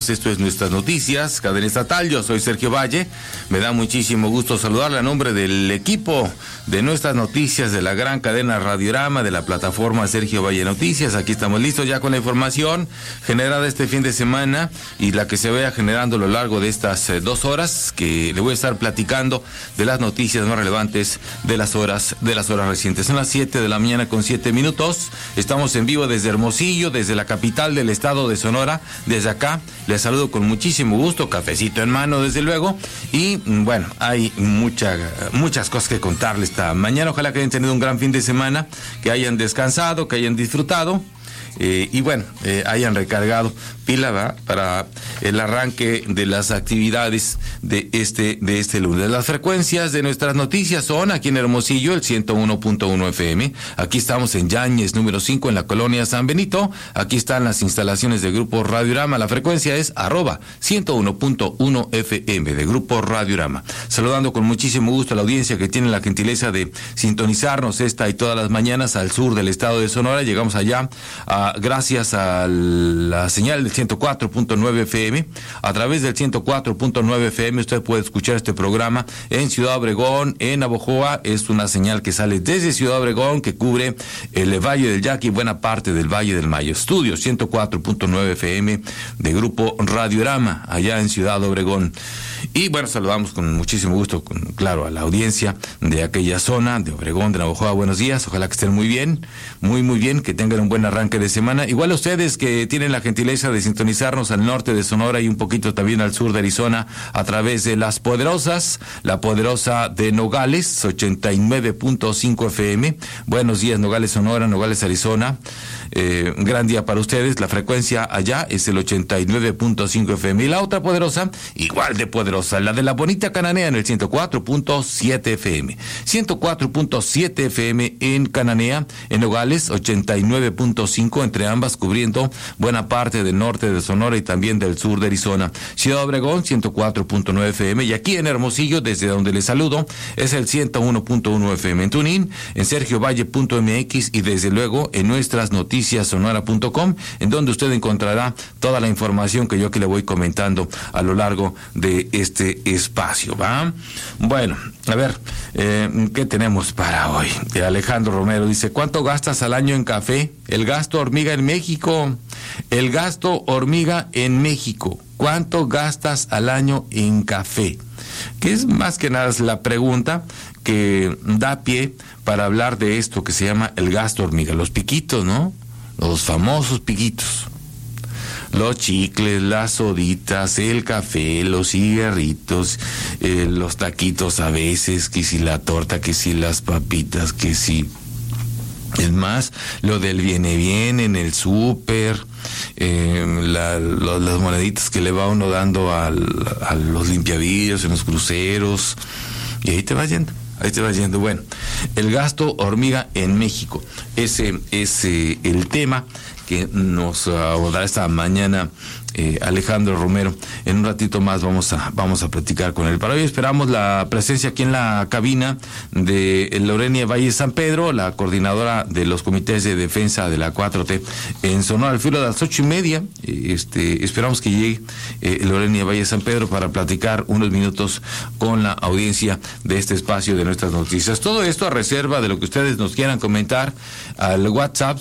Esto es Nuestras Noticias, cadena estatal. Yo soy Sergio Valle. Me da muchísimo gusto saludarle a nombre del equipo de Nuestras Noticias, de la gran cadena Radiorama, de la plataforma Sergio Valle Noticias. Aquí estamos listos ya con la información generada este fin de semana y la que se vaya generando a lo largo de estas 2 horas, que le voy a estar platicando de las noticias más relevantes de las horas recientes. Son las 7 de la mañana con 7 minutos. Estamos en vivo desde Hermosillo, desde la capital del estado de Sonora. Desde acá les saludo con muchísimo gusto, cafecito en mano desde luego, y bueno, hay muchas cosas que contarles esta mañana. Ojalá que hayan tenido un gran fin de semana, que hayan descansado, que hayan disfrutado y bueno, hayan recargado pila, ¿va?, para el arranque de las actividades de este lunes. Las frecuencias de Nuestras Noticias son aquí en Hermosillo, el 101.1 FM. Aquí estamos en Yáñez, número 5, en la colonia San Benito. Aquí están las instalaciones de Grupo Radiorama. La frecuencia es @101.1 FM de Grupo Radiorama. Saludando con muchísimo gusto a la audiencia que tiene la gentileza de sintonizarnos esta y todas las mañanas al sur del estado de Sonora. Llegamos allá gracias a la señal del 104.9 FM. A través del 104.9 FM usted puede escuchar este programa en Ciudad Obregón, en Navojoa. Es una señal que sale desde Ciudad Obregón, que cubre el Valle del Yaqui y buena parte del Valle del Mayo. Estudio 104.9 FM de Grupo Radiorama, allá en Ciudad Obregón. Y bueno, saludamos con muchísimo gusto, claro, a la audiencia de aquella zona, de Obregón, de Navojoa. Buenos días, ojalá que estén muy bien, muy bien, que tengan un buen arranque de semana. Igual a ustedes que tienen la gentileza de sintonizarnos al norte de Sonora y un poquito también al sur de Arizona a través de Las Poderosas, la Poderosa de Nogales, 89.5 FM. Buenos días, Nogales, Sonora, Nogales, Arizona. Gran día para ustedes. La frecuencia allá es el 89.5 FM. Y la otra poderosa, igual de poderosa, la de la bonita Cananea, en el 104.7 FM. 104.7 FM en Cananea, en Nogales, 89.5, entre ambas cubriendo buena parte del norte de Sonora y también del sur de Arizona. Ciudad Obregón, 104.9 FM, y aquí en Hermosillo, desde donde les saludo, es el 101.1 FM. En TuneIn, en sergiovalle.mx y desde luego en Nuestras Noticias sonora.com, en donde usted encontrará toda la información que yo aquí le voy comentando a lo largo de este espacio, ¿va? Bueno, a ver, ¿qué tenemos para hoy? Alejandro Romero dice: ¿cuánto gastas al año en café? El gasto hormiga en México. El gasto hormiga en México. ¿Cuánto gastas al año en café? Que es más que nada la pregunta que da pie para hablar de esto que se llama el gasto hormiga. Los piquitos, ¿no? Los famosos piquitos. Los chicles, las soditas, el café, los cigarritos, los taquitos a veces, que si la torta, que si las papitas, que si... Es más, lo del viene en el súper, las moneditas que le va uno dando a los limpiavidrios en los cruceros, y ahí te va yendo. Bueno, el gasto hormiga en México. Ese es el tema que nos abordará esta mañana Alejandro Romero. En un ratito más vamos a platicar con él. Para hoy esperamos la presencia aquí en la cabina de Lorenia Valle San Pedro, la coordinadora de los comités de defensa de la 4T en Sonora, al filo de las 8:30. Esperamos que llegue Lorenia Valle San Pedro para platicar unos minutos con la audiencia de este espacio de Nuestras Noticias. Todo esto a reserva de lo que ustedes nos quieran comentar al WhatsApp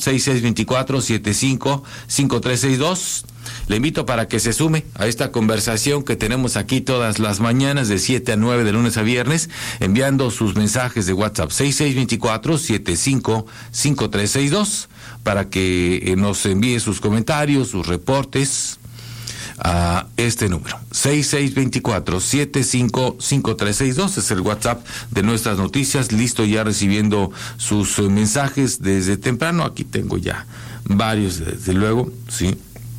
6624-755362. Le invito para que se sume a esta conversación que tenemos aquí todas las mañanas de 7 a 9 de lunes a viernes, enviando sus mensajes de WhatsApp 6624-755362 para que nos envíe sus comentarios, sus reportes a este número 6624-755362. Es el WhatsApp de Nuestras Noticias, listo ya recibiendo sus mensajes desde temprano. Aquí tengo ya varios, desde luego, sí.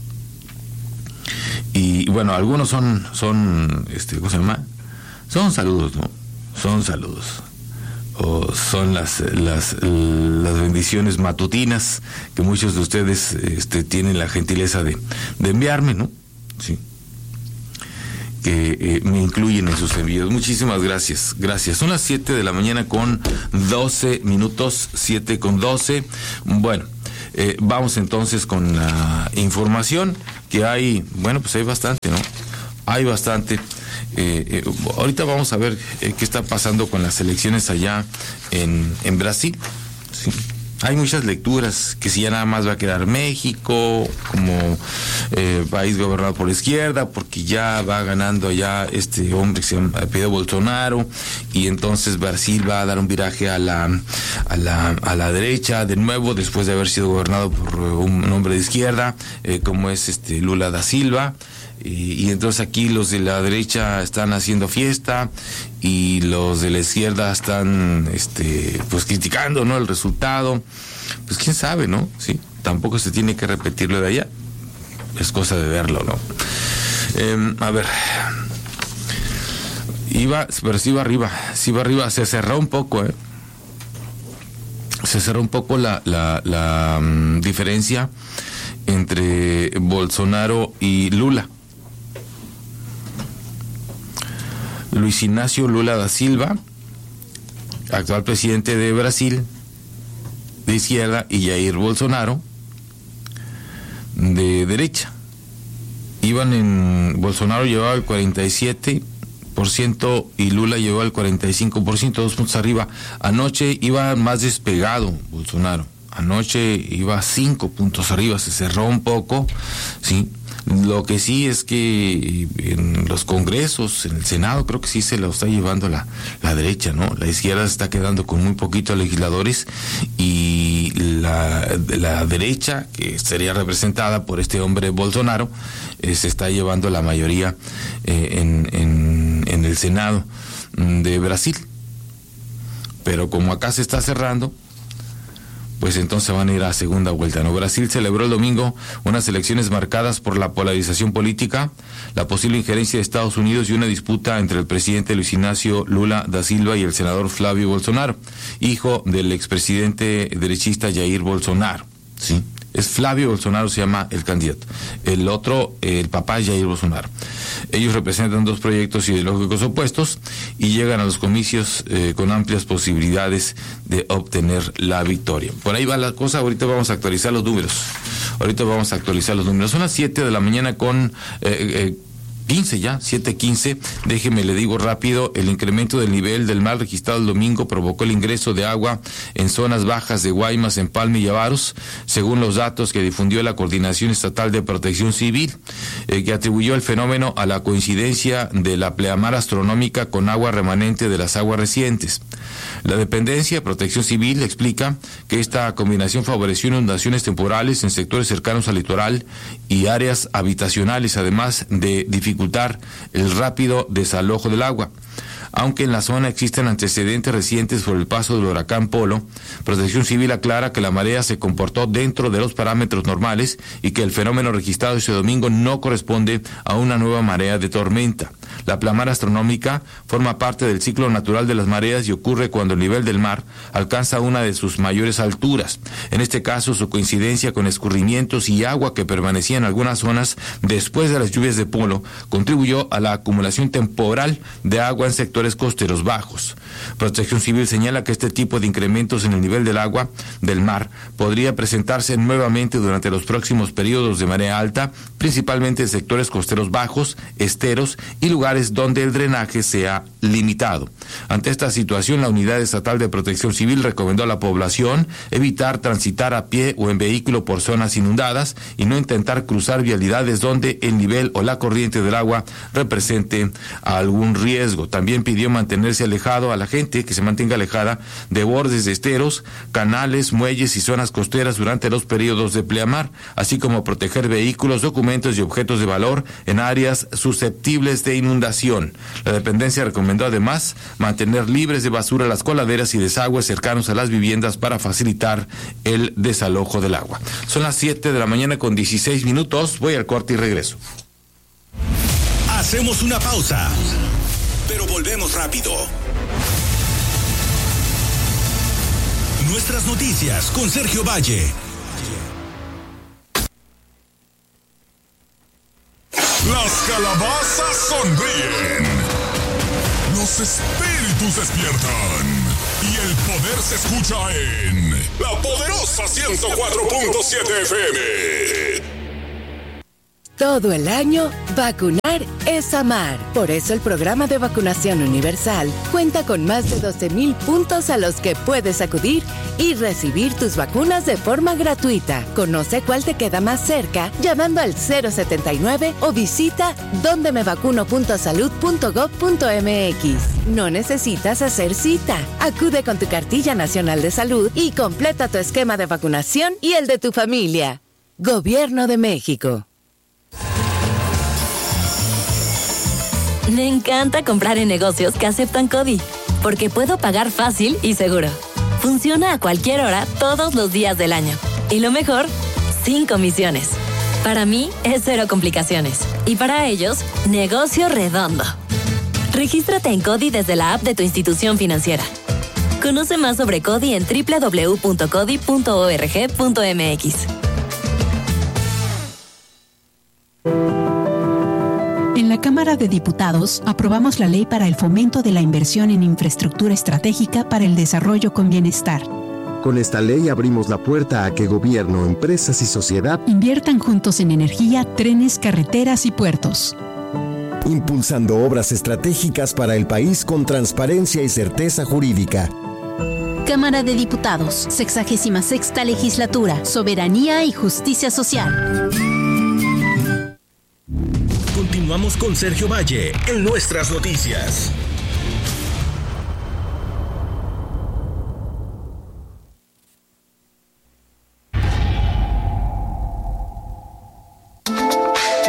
Y bueno, algunos son ¿cómo se llama? Son saludos, ¿no? Son saludos. O son las bendiciones matutinas que muchos de ustedes tienen la gentileza de enviarme, ¿no? Sí. Que me incluyen en sus envíos. Muchísimas gracias. Son las 7 de la mañana con 12 minutos, 7 con 12. Bueno, Vamos entonces con la información que hay. Bueno, pues hay bastante, ¿no? Hay bastante. Ahorita vamos a ver qué está pasando con las elecciones allá en Brasil. Sí. Hay muchas lecturas, que si ya nada más va a quedar México como país gobernado por la izquierda, porque ya va ganando ya este hombre que se llama Pedro Bolsonaro, y entonces Brasil va a dar un viraje a la derecha de nuevo, después de haber sido gobernado por un hombre de izquierda, como es Lula da Silva. Y entonces aquí los de la derecha están haciendo fiesta y los de la izquierda están pues criticando, ¿no?, el resultado. Pues quién sabe, ¿no? Sí, tampoco se tiene que repetirlo de allá. Es cosa de verlo, ¿no? A ver. Pero sí va arriba, se cerró un poco, Se cerró un poco la diferencia entre Bolsonaro y Lula. Luis Ignacio Lula da Silva, actual presidente de Brasil, de izquierda, y Jair Bolsonaro, de derecha. Bolsonaro llevaba el 47% y Lula llevaba el 45%, 2 puntos arriba. Anoche iba más despegado Bolsonaro. Anoche iba 5 puntos arriba, se cerró un poco, sí. Lo que sí es que en los congresos, en el Senado, creo que sí se lo está llevando la derecha, ¿no? La izquierda se está quedando con muy poquitos legisladores y la derecha, que sería representada por este hombre Bolsonaro, se está llevando la mayoría en el Senado de Brasil. Pero como acá se está cerrando, pues entonces van a ir a segunda vuelta, ¿no? Brasil celebró el domingo unas elecciones marcadas por la polarización política, la posible injerencia de Estados Unidos y una disputa entre el presidente Luis Ignacio Lula da Silva y el senador Flavio Bolsonaro, hijo del expresidente derechista Jair Bolsonaro, ¿sí? Es Flavio Bolsonaro, se llama el candidato. El otro, el papá, es Jair Bolsonaro. Ellos representan dos proyectos ideológicos opuestos y llegan a los comicios con amplias posibilidades de obtener la victoria. Por ahí va la cosa. Ahorita vamos a actualizar los números. Son las 7 de la mañana con 15 ya, 7:15. Déjeme, le digo rápido, el incremento del nivel del mar registrado el domingo provocó el ingreso de agua en zonas bajas de Guaymas, Empalme y Avaros, según los datos que difundió la Coordinación Estatal de Protección Civil, que atribuyó el fenómeno a la coincidencia de la pleamar astronómica con agua remanente de las aguas recientes. La dependencia de Protección Civil explica que esta combinación favoreció inundaciones temporales en sectores cercanos al litoral y áreas habitacionales, además de dificultar el rápido desalojo del agua. Aunque en la zona existen antecedentes recientes por el paso del huracán Polo, Protección Civil aclara que la marea se comportó dentro de los parámetros normales y que el fenómeno registrado ese domingo no corresponde a una nueva marea de tormenta. La pleamar astronómica forma parte del ciclo natural de las mareas y ocurre cuando el nivel del mar alcanza una de sus mayores alturas. En este caso, su coincidencia con escurrimientos y agua que permanecía en algunas zonas después de las lluvias de Polo contribuyó a la acumulación temporal de agua en sectores costeros bajos. Protección Civil señala que este tipo de incrementos en el nivel del agua del mar podría presentarse nuevamente durante los próximos periodos de marea alta, principalmente en sectores costeros bajos, esteros y lugares donde el drenaje sea limitado. Ante esta situación, la Unidad Estatal de Protección Civil recomendó a la población evitar transitar a pie o en vehículo por zonas inundadas y no intentar cruzar vialidades donde el nivel o la corriente del agua represente algún riesgo. También pidió mantenerse alejado a la gente, que se mantenga alejada de bordes de esteros, canales, muelles y zonas costeras durante los periodos de pleamar, así como proteger vehículos, documentos y objetos de valor en áreas susceptibles de inundación. La dependencia recomendó además mantener libres de basura las coladeras y desagües cercanos a las viviendas para facilitar el desalojo del agua. Son las 7 de la mañana con 16 minutos. Voy al corte y regreso. Hacemos una pausa, pero volvemos rápido. Nuestras noticias con Sergio Valle. Las calabazas sonríen. Los espíritus despiertan. Y el poder se escucha en la poderosa 104.7 FM. Todo el año, vacunar es amar. Por eso el programa de vacunación universal cuenta con más de 12,000 puntos a los que puedes acudir y recibir tus vacunas de forma gratuita. Conoce cuál te queda más cerca llamando al 079 o visita dondemevacuno.salud.gov.mx. No necesitas hacer cita. Acude con tu cartilla nacional de salud y completa tu esquema de vacunación y el de tu familia. Gobierno de México. Me encanta comprar en negocios que aceptan CODI, porque puedo pagar fácil y seguro. Funciona a cualquier hora, todos los días del año. Y lo mejor, sin comisiones. Para mí, es cero complicaciones. Y para ellos, negocio redondo. Regístrate en CODI desde la app de tu institución financiera. Conoce más sobre CODI en www.codi.org.mx. En la Cámara de Diputados aprobamos la ley para el fomento de la inversión en infraestructura estratégica para el desarrollo con bienestar. Con esta ley abrimos la puerta a que gobierno, empresas y sociedad inviertan juntos en energía, trenes, carreteras y puertos. Impulsando obras estratégicas para el país con transparencia y certeza jurídica. Cámara de Diputados, 66ª Legislatura, Soberanía y Justicia Social. Continuamos con Sergio Valle en Nuestras Noticias.